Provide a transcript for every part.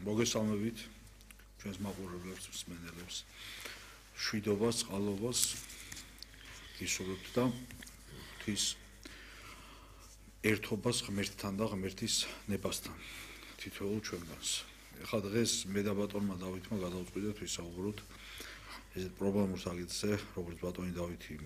მოგესალმებით ჩვენს მაყურებლებს, მსმენელებს. შვიდობას, წყალობას გისურვებთ და ღვთის ერთობას ღმერთთან და ღმერთის ნებასთან თითოეულ ჩვენგანს. ეხლა დღეს მე და ბატონმა დავითმა გადავწყვიტეთ ვისაუბროთ ესეთ პრობლემურ საკითხზე, როგორც ბატონი დავითი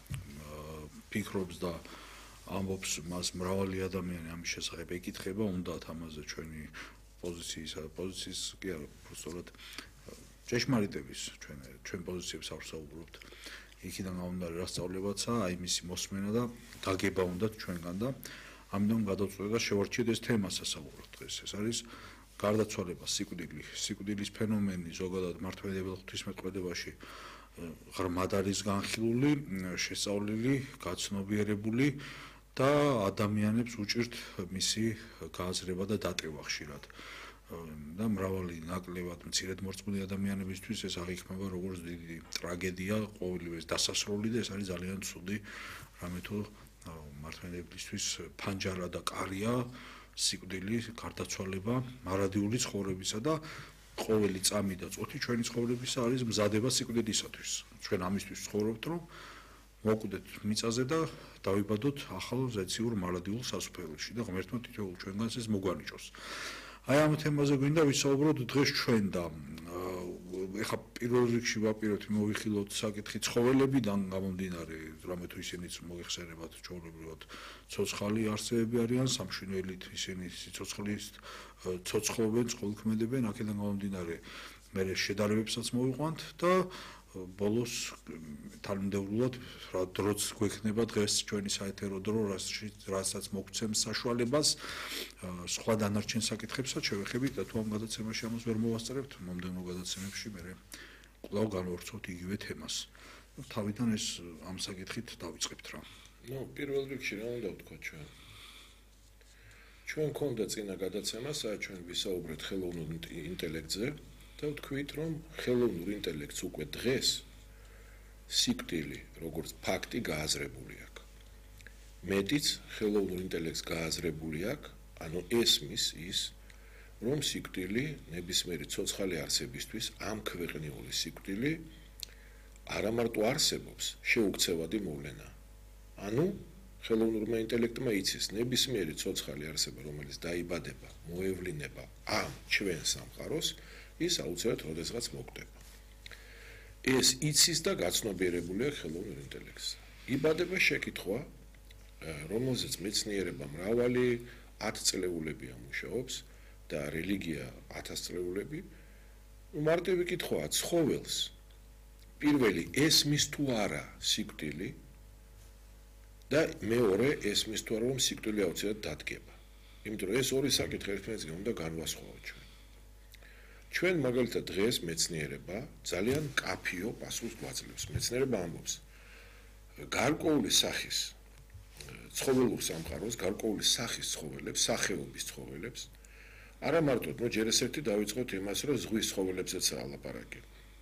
ფიქრობს და ამბობს, მას მრავალი ადამიანი ამის შესახებ ეკითხება, უნდათ ამაზე ჩვენი პოზიციის კი არა, უბრალოდ ჭეშმარიტების ჩვენ პოზიციებს ავსაუბრობთ. იქიდან გამომდინარე რა სწავლებაცა, აი მისი მოსმენა და გაგება უნდათ ჩვენგან და ამიტომ გადავწყვეტე და შევარჩიეთ ეს თემა სასაუბრო დღეს. ეს არის გარდაცვალება, სიკვდილის ფენომენი ზოგადად მართლმადიდებელ ღვთისმეტყველებაში ღრმად არის განხილული, შესწავლილი, გაცნობიერებული და ადამიანებს უჭირთ მისი გააზრება და დატევა ხშირად. და მრავალი ნაკლებად მცირედ მორწმუნე ადამიანებისთვის ეს აღიქმება როგორც დიდი ტრაგედია, ყოველივე დასასრული და ეს არის ძალიან ცუდი რამე თუ მართლმადიდებლისთვის ფანჯარა და კარია, სიკვდილი, გარდაცვალება, მარადიული ცხოვრებისა და ყოველი წამი და წუთი ჩვენი ცხოვრებისა არის მზადება სიკვდილისათვის. ჩვენ ამისთვის ცხოვრობთ, რომ მოვკვდეთ მიწაზე და დავიბადოთ ახალ ზეციურ მარადიულ სასუფეველში და ღმერთმა თითოეულ ჩვენგანს ეს მოგვანიჭოს. აი ამ თემაზე გვინდა ვისაუბროთ დღეს ჩვენ და ეხლა პირველ რიგში ვაპირებთ მოვიხილოთ საკითხი ცხოველებიდან გამომდინარე, რამე თუ ისინიც მოიხსენებათ ჩვეულებრივად ცოცხალი არსებები არიან, სამშვენელით ისინი სიცოცხლის ცოცხლობენ, წყვილქმედებენ, აქედან გამომდინარე მე შედარებებსაც მოვიყვანთ და ბოლოს თანმიმდევრულად რა დროც გვექნება დღეს ჩვენი საეთერო დრო, რასაც მოგცემს საშუალებას სხვა დანარჩენ საკითხებსაც შევეხებით და თუ ამ გადაცემაში ამას ვერ მოვასწრებთ, მომდევნო გადაცემებში მე კვლავ განვავრცობთ იგივე თემას. თავიდან ეს ამ საკითხით დავიწყებთ რა. პირველ რიგში რა უნდა ვთქვა ჩვენ გქონდა წინა გადაცემა, სადაც ჩვენ ვისაუბრეთ ხელოვნურ ინტელექტზე. და ვთქვით, რომ ხელოვნურ ინტელექტს უკვე დღეს სიკვდილი, როგორც ფაქტი გააზრებული აქვს. მეტიც ხელოვნურ ინტელექტს გააზრებული აქვს, ანუ ესმის ის, რომ სიკვდილი ნებისმიერი ცოცხალი არსებისთვის ამ ქვეყნიური სიკვდილი არა მარტო არსებობს, შეუქცევადი მოვლენა. ანუ ხელოვნურმა ინტელექტმა იცის ნებისმიერი ცოცხალი არსება, რომელიც დაიბადება, მოევლინება ამ ჩვენ სამყაროს, ის აუცილებლად როდესღაც მოკვდება. ეს იცის და გაცნობიერებულია ხელოვნურ ინტელექტს. იბადება შეკითხვა, რომელზეც მეცნიერება მრავალი 10 წლეულებია მუშაობს და რელიგია 1000 წლეულები. მარტივი კითხვაა, ცხოველს პირველი ესმის თუ არა სიკვდილი და მეორე ესმის თუ არა რომ სიკვდილი აუცილებლად დადგება. იმიტომ რომ ეს ორი საკითხი ერთმანეთისგან უნდა განვასხვაოთ ჩვენ. ჩვენ მაგალითად დღეს მეცნიერება ძალიან კაფიო პასუხს გვაძლევს. მეცნიერება ამბობს, გარკვეული სახის ცხოველურ სამყაროს, გარკვეული სახის ცხოველებს, სახეობის ცხოველებს, არა მარტო, ჯერ ეს ერთი დავიწყოთ იმას, რომ ზღვის ცხოველებსაც ალაპარაკი.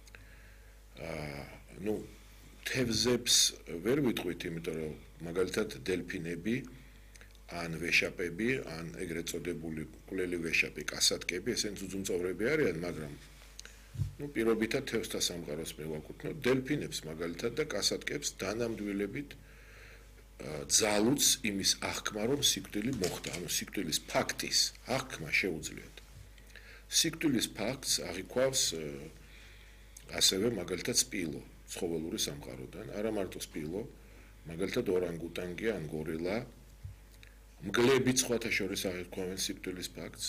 თევზებს ვერ ვიტყვით, იმიტომ რომ მაგალითად დელფინები ან ვეშაპები, ან ეგრეთ წოდებული კვლელი ვეშაპი, კასატკები, ესენი ძუძუმწოვრები არიან, მაგრამ პირობითად თევზთა სამყაროს მივაკუთვნოთ, დელფინებს მაგალითად და კასატკებს დანამდვილებით ძალუც იმის აღქმა, რომ სიკვდილი მოხდა, ანუ სიკვდილის ფაქტის აღქმა შეუძლიათ. სიკვდილის ფაქტს აღიქვავს ასევე მაგალითად სპილო, ცხოველური სამყაროდან, არა მარტო სპილო, მაგალითად ორანგუტანგი ან გორილა, მგლები სხვათა შორის აღიქვამენ სიკვდილის ფაქტს